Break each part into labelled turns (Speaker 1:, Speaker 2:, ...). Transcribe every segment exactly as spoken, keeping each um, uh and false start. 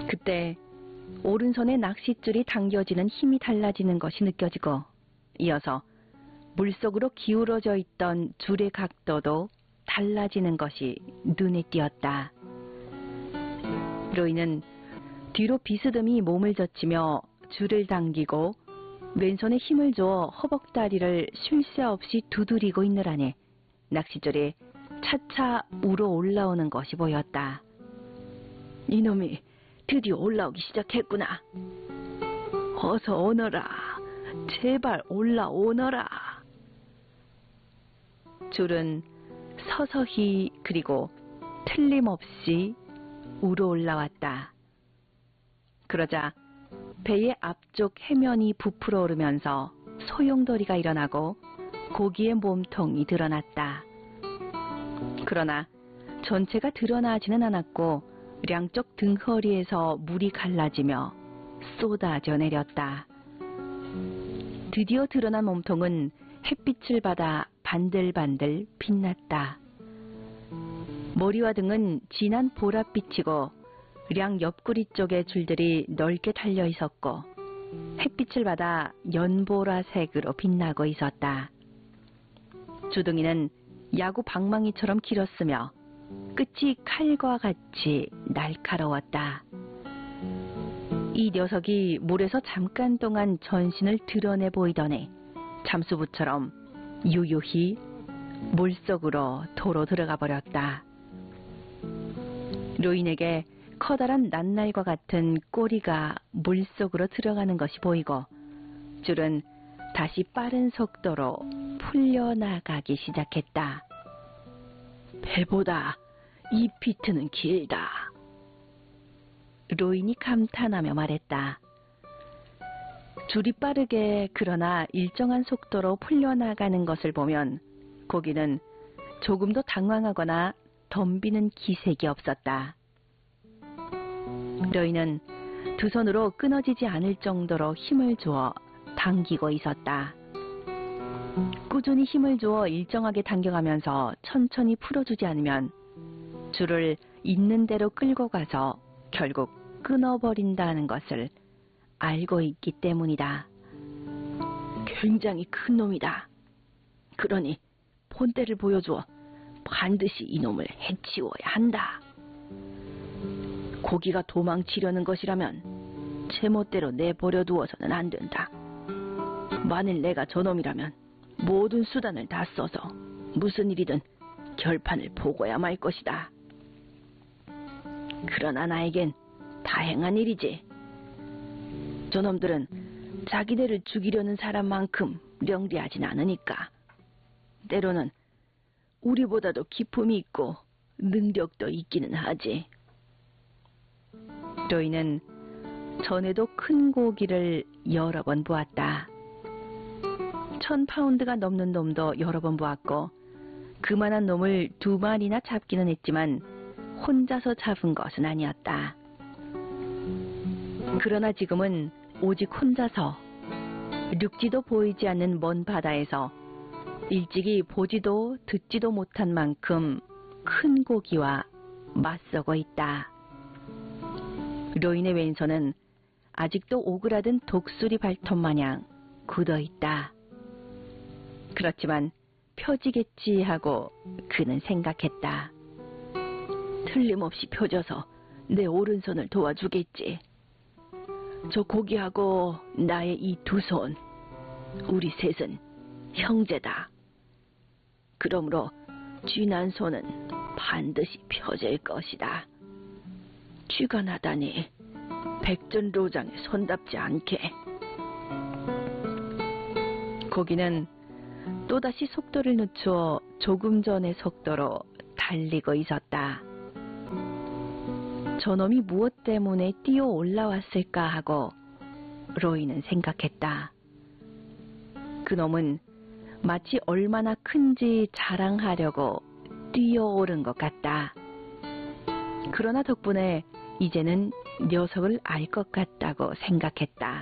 Speaker 1: 그때 오른손에 낚싯줄이 당겨지는 힘이 달라지는 것이 느껴지고 이어서 물속으로 기울어져 있던 줄의 각도도 달라지는 것이 눈에 띄었다. 로이는 뒤로 비스듬히 몸을 젖히며 줄을 당기고 왼손에 힘을 줘 허벅다리를 쉴 새 없이 두드리고 있느라니 낚싯줄이 차차 우러 올라오는 것이 보였다. 이놈이 드디어 올라오기 시작했구나. 어서 오너라. 제발 올라오너라. 줄은 서서히 그리고 틀림없이 우러 올라왔다. 그러자 배의 앞쪽 해면이 부풀어 오르면서 소용돌이가 일어나고 고기의 몸통이 드러났다. 그러나 전체가 드러나지는 않았고 양쪽 등허리에서 물이 갈라지며 쏟아져 내렸다. 드디어 드러난 몸통은 햇빛을 받아 반들반들 빛났다. 머리와 등은 진한 보랏빛이고 량 옆구리 쪽에 줄들이 넓게 달려 있었고 햇빛을 받아 연보라색으로 빛나고 있었다. 주둥이는 야구 방망이처럼 길었으며 끝이 칼과 같이 날카로웠다. 이 녀석이 물에서 잠깐 동안 전신을 드러내 보이더니 잠수부처럼 유유히 물속으로 도로 들어가 버렸다. 로인에게 커다란 낱날과 같은 꼬리가 물속으로 들어가는 것이 보이고 줄은 다시 빠른 속도로 풀려나가기 시작했다. 배보다 이 피트는 길다. 로인이 감탄하며 말했다. 줄이 빠르게 그러나 일정한 속도로 풀려나가는 것을 보면 고기는 조금도 당황하거나 덤비는 기색이 없었다. 로인은 두 손으로 끊어지지 않을 정도로 힘을 주어 당기고 있었다. 꾸준히 힘을 주어 일정하게 당겨가면서 천천히 풀어주지 않으면 줄을 있는 대로 끌고 가서 결국 끊어버린다는 것을 알고 있기 때문이다. 굉장히 큰 놈이다. 그러니 본때를 보여주어 반드시 이놈을 해치워야 한다. 고기가 도망치려는 것이라면 제멋대로 내버려 두어서는 안 된다. 만일 내가 저놈이라면 모든 수단을 다 써서 무슨 일이든 결판을 보고야 말 것이다. 그러나 나에겐 다행한 일이지. 저놈들은 자기네를 죽이려는 사람만큼 명리하진 않으니까 때로는 우리보다도 기품이 있고 능력도 있기는 하지. 로이는 전에도 큰 고기를 여러 번 보았다. 천 파운드가 넘는 놈도 여러 번 보았고 그만한 놈을 두 마리나 잡기는 했지만 혼자서 잡은 것은 아니었다. 그러나 지금은 오직 혼자서 륙지도 보이지 않는 먼 바다에서 일찍이 보지도 듣지도 못한 만큼 큰 고기와 맞서고 있다. 로인의 왼손은 아직도 오그라든 독수리 발톱 마냥 굳어있다. 그렇지만 펴지겠지 하고 그는 생각했다. 틀림없이 펴져서 내 오른손을 도와주겠지. 저 고기하고 나의 이 두 손, 우리 셋은 형제다. 그러므로 쥐난 손은 반드시 펴질 것이다. 쥐가 나다니 백전로장에 손답지 않게. 고기는 또다시 속도를 늦추어 조금 전의 속도로 달리고 있었다. 저놈이 무엇 때문에 뛰어 올라왔을까 하고 로이는 생각했다. 그놈은 마치 얼마나 큰지 자랑하려고 뛰어오른 것 같다. 그러나 덕분에 이제는 녀석을 알 것 같다고 생각했다.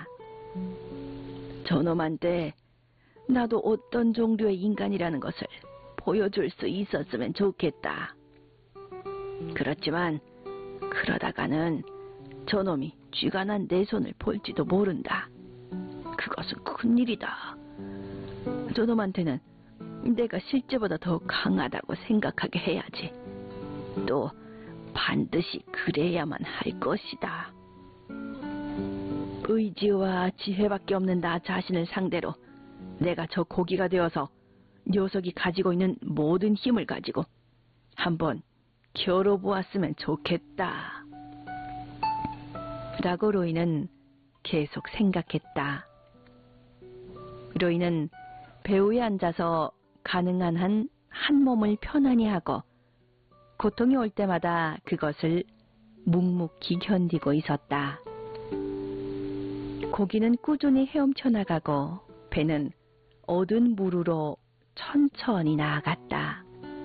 Speaker 1: 저놈한테 나도 어떤 종류의 인간이라는 것을 보여줄 수 있었으면 좋겠다. 그렇지만 그러다가는 저놈이 쥐가 난 내 손을 볼지도 모른다. 그것은 큰일이다. 저놈한테는 내가 실제보다 더 강하다고 생각하게 해야지. 또 반드시 그래야만 할 것이다. 의지와 지혜밖에 없는 나 자신을 상대로 내가 저 고기가 되어서 녀석이 가지고 있는 모든 힘을 가지고 한번 겨뤄보았으면 좋겠다. 라고 로이는 계속 생각했다. 로이는 배우에 앉아서 가능한 한 한 몸을 편안히 하고 고통이 올 때마다 그것을 묵묵히 견디고 있었다. 고기는 꾸준히 헤엄쳐 나가고 배는 어두운 물으로 천천히 나아갔다.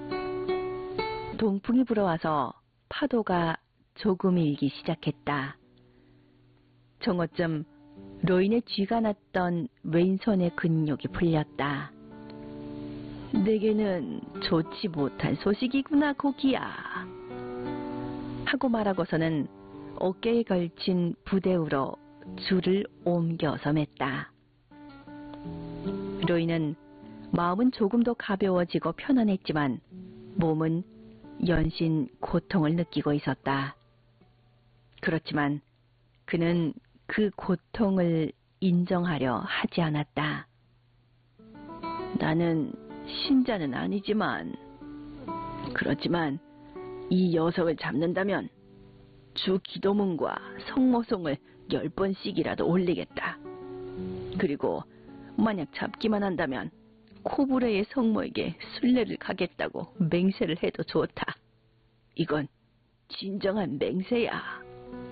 Speaker 1: 동풍이 불어와서 파도가 조금 일기 시작했다. 정오쯤 로인의 쥐가 났던 왼손의 근육이 풀렸다. 내게는 좋지 못한 소식이구나, 고기야. 하고 말하고서는 어깨에 걸친 부대우로 줄을 옮겨서 맸다. 로이는 마음은 조금 더 가벼워지고 편안했지만 몸은 연신 고통을 느끼고 있었다. 그렇지만 그는 그 고통을 인정하려 하지 않았다. 나는 신자는 아니지만, 그렇지만 이 녀석을 잡는다면 주 기도문과 성모송을 열 번씩이라도 올리겠다. 그리고 만약 잡기만 한다면 코브레의 성모에게 순례를 가겠다고 맹세를 해도 좋다. 이건 진정한 맹세야.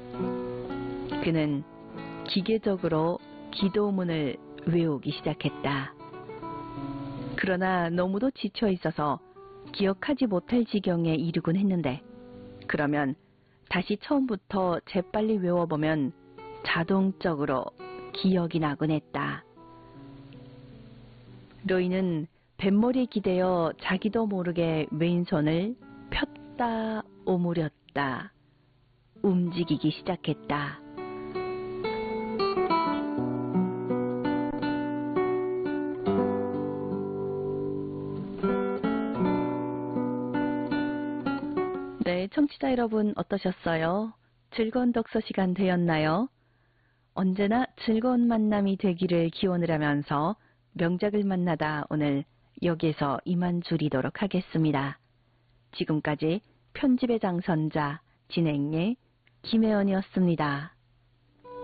Speaker 1: 그는 기계적으로 기도문을 외우기 시작했다. 그러나 너무도 지쳐 있어서 기억하지 못할 지경에 이르곤 했는데, 그러면 다시 처음부터 재빨리 외워보면 자동적으로 기억이 나곤 했다. 로이는 뱃머리에 기대어 자기도 모르게 왼손을 폈다 오므렸다 움직이기 시작했다. 네, 청취자 여러분 어떠셨어요? 즐거운 독서 시간 되었나요? 언제나 즐거운 만남이 되기를 기원을 하면서 명작을 만나다 오늘 여기에서 이만 줄이도록 하겠습니다. 지금까지 편집의 장선자 진행의 김혜원이었습니다.